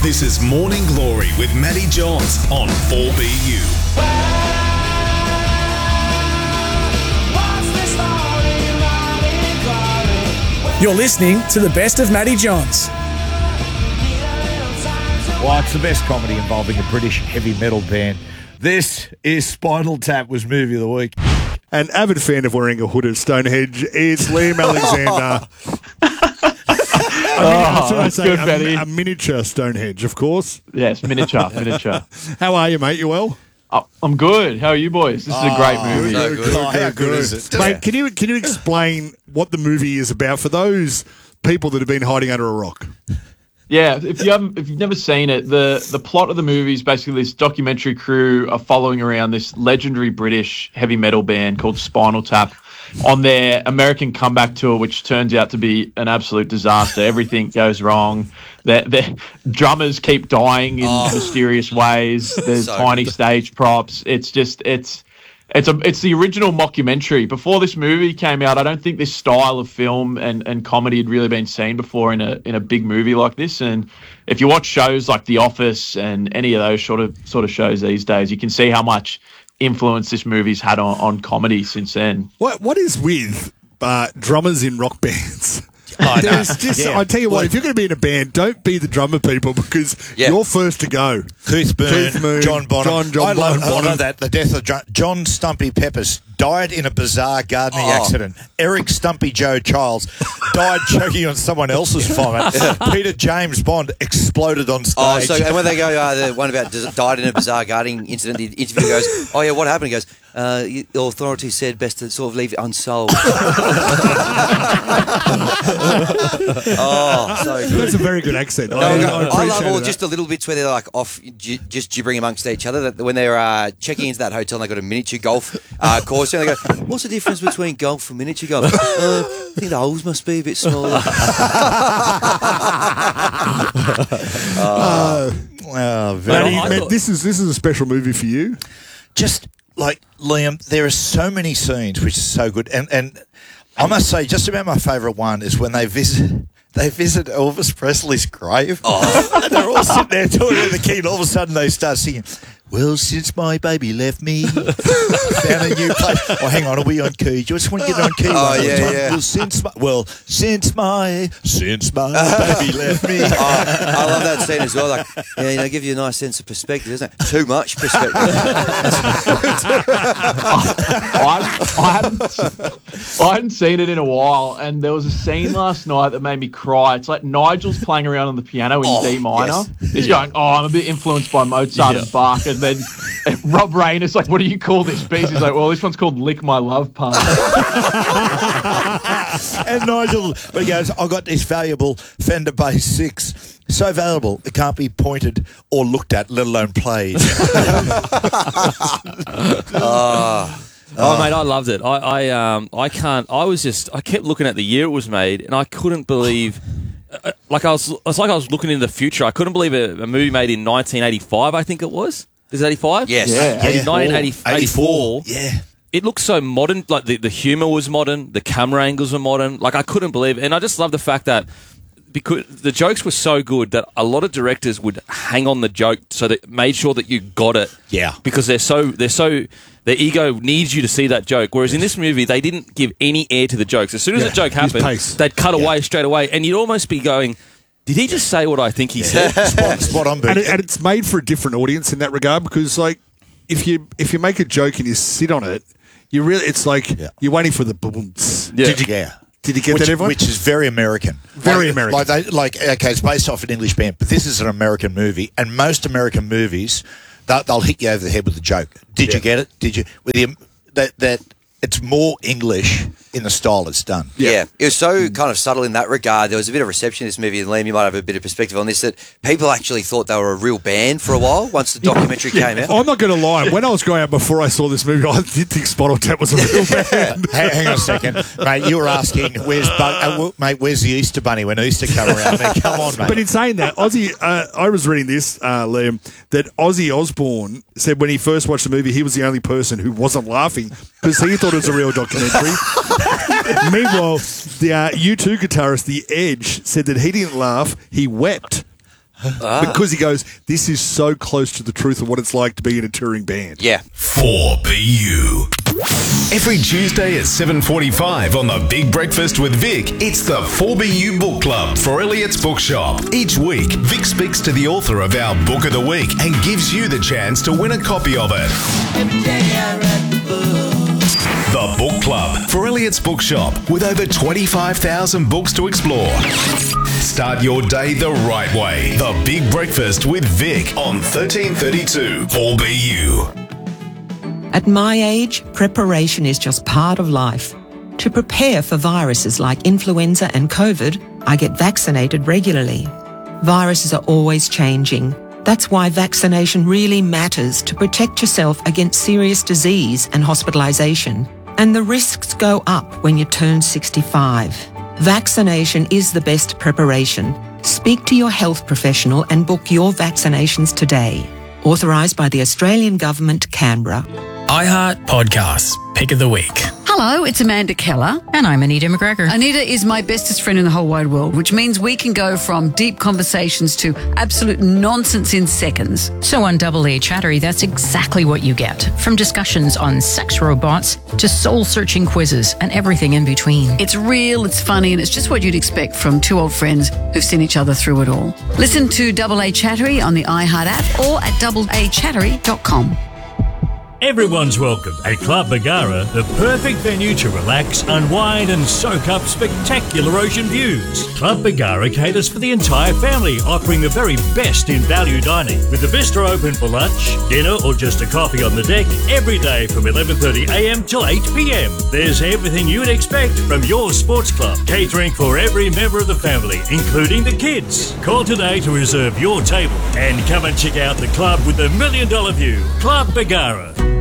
This is Morning Glory with Matty Johns on 4BU. You're listening to the best of Matty Johns. Well, it's the best comedy involving a British heavy metal band. This is Spinal Tap was Movie of the Week. An avid fan of wearing a hood at Stonehenge is Liam Alexander. A miniature Stonehenge, of course. Yes, miniature. How are you, mate? You well? I'm good. How are you boys? This is a great movie. So good. How good is it? Mate, can you explain what the movie is about for those people that have been hiding under a rock? Yeah, if you've never seen it, the plot of the movie is basically this documentary crew are following around this legendary British heavy metal band called Spinal Tap on their American comeback tour, which turns out to be an absolute disaster. Everything goes wrong. Their drummers keep dying in mysterious ways. There's tiny stage props. It's the original mockumentary. Before this movie came out, I don't think this style of film and comedy had really been seen before in a big movie like this. And if you watch shows like The Office and any of those sort of shows these days, you can see how much influence this movie's had on comedy since then. What is with drummers in rock bands? I tell you what, if you're going to be in a band, don't be the drummer people because you're first to go. Keith Moon, John Bonham. I love that. The death of John Stumpy Peppers died in a bizarre gardening accident. Eric Stumpy Joe Childs died choking on someone else's vomit. Peter James Bond exploded on stage. And when they go, the one about died in a bizarre gardening incident, the interviewer goes, "Oh yeah, what happened?" He goes, "The authorities said best to sort of leave it unsolved." So good. That's a very good accent. I love all just the little bits where they're like off, just gibbering amongst each other. That when they're checking into that hotel, and they got a miniature golf course, and they go, "What's the difference between golf and miniature golf?" I think the holes must be a bit smaller. This is a special movie for you. Just like Liam, there are so many scenes which are so good, and I must say, just about my favourite one is when they visit Elvis Presley's grave. And they're all sitting there talking to the king, and all of a sudden they start singing, "Well, since my baby left me, found a new place." Oh, hang on, are we on key? Do you just want to get on key? Yeah. Since my baby left me. I love that scene as well. Like, give you a nice sense of perspective, doesn't it? Too much perspective. I hadn't seen it in a while, and there was a scene last night that made me cry. It's like Nigel's playing around on the piano in D minor. Yes. He's going, "I'm a bit influenced by Mozart and Bach." And then Rob Rain is like, "What do you call this piece?" He's like, "Well, this one's called Lick My Love Part." And Nigel, he goes, "I got this valuable Fender Bass 6. So valuable, it can't be pointed or looked at, let alone played." Oh, mate, I loved it. I kept looking at the year it was made, and I couldn't believe. I was looking into the future. I couldn't believe a movie made in 1985. I think it was. Is it 85? Yes. Yeah. 1984. Yeah. It looks so modern. Like the humor was modern. The camera angles were modern. Like I couldn't believe it. And I just love the fact that because the jokes were so good that a lot of directors would hang on the joke so that made sure that you got it. Yeah. Because their ego needs you to see that joke. Whereas in this movie, they didn't give any air to the jokes. As soon as the joke happened, they'd cut away straight away. And you'd almost be going, did he just say what I think he said? Spot on, and it's made for a different audience in that regard because, like, if you make a joke and you sit on it, you're waiting for the boom. Yeah. Did you get that, everyone? Which is very American. Very American. Okay, it's based off an English band, but this is an American movie, and most American movies, they'll hit you over the head with a joke. Did you get it? Did you? That it's more English in the style it's done. Yeah. It was so kind of subtle in that regard. There was a bit of reception in this movie, and Liam, you might have a bit of perspective on this, that people actually thought they were a real band for a while once the documentary came out. I'm not going to lie. When I was growing up before I saw this movie, I did think Spinal Tap was a real band. Hang on a second. Mate, you were asking, where's the Easter Bunny when Easter come around? I mean, come on, mate. But in saying that, I was reading this, Liam, that Ozzy Osbourne said when he first watched the movie, he was the only person who wasn't laughing because he thought it was a real documentary. Meanwhile, the U2 guitarist, The Edge, said that he didn't laugh, he wept. Because he goes, this is so close to the truth of what it's like to be in a touring band. Yeah. 4BU. Every Tuesday at 7:45 on the Big Breakfast with Vic, it's the 4BU Book Club for Elliot's Bookshop. Each week, Vic speaks to the author of our Book of the Week and gives you the chance to win a copy of it. The Book Club for Elliot's Bookshop, with over 25,000 books to explore. Start your day the right way. The Big Breakfast with Vic on 1332 4BU. At my age, preparation is just part of life. To prepare for viruses like influenza and COVID, I get vaccinated regularly. Viruses are always changing. That's why vaccination really matters to protect yourself against serious disease and hospitalisation. And the risks go up when you turn 65. Vaccination is the best preparation. Speak to your health professional and book your vaccinations today. Authorised by the Australian Government, Canberra. iHeart Podcasts, Pick of the Week. Hello, it's Amanda Keller. And I'm Anita McGregor. Anita is my bestest friend in the whole wide world, which means we can go from deep conversations to absolute nonsense in seconds. So on Double A Chattery, that's exactly what you get. From discussions on sex robots to soul-searching quizzes and everything in between. It's real, it's funny, and it's just what you'd expect from two old friends who've seen each other through it all. Listen to Double A Chattery on the iHeart app or at doubleachattery.com. Everyone's welcome at Club Bargara, the perfect venue to relax, unwind and soak up spectacular ocean views. Club Bargara caters for the entire family, offering the very best in value dining. With the bistro open for lunch, dinner or just a coffee on the deck every day from 11:30am till 8pm. There's everything you'd expect from your sports club, catering for every member of the family, including the kids. Call today to reserve your table and come and check out the club with the $1 million view. Club Bargara.